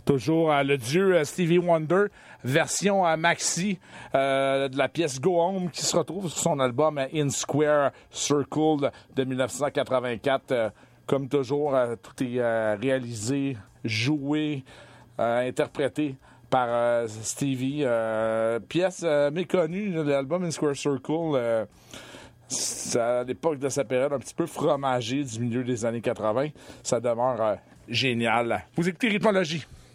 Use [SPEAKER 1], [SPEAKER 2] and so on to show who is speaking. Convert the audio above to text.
[SPEAKER 1] Toujours le dieu Stevie Wonder, version maxi de la pièce Go Home qui se retrouve sur son album In Square Circle de 1984. Comme toujours, tout est réalisé, joué, interprété par Stevie. Pièce méconnue, l'album In Square Circle. À l'époque de sa période un petit peu fromagée du milieu des années 80. Ça demeure génial. Vous écoutez Rythmologie.